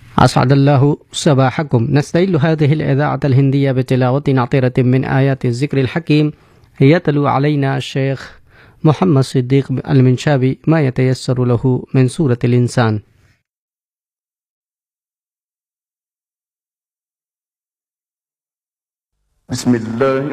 असअदल्लाहु सबाहकुम नस्तइल्लु हादिहिल इज़ाअत अल हिंदिया बितिलावतिन अतीरतिन मिन आयातिज़ ज़िक्रिल हकीम यतलू अलैना शेख मोहम्मद सिद्दीक़ अल मिनशावी मा यतयस्सरु लहू मिन सूरतिल इंसान। बिस्मिल्लाह।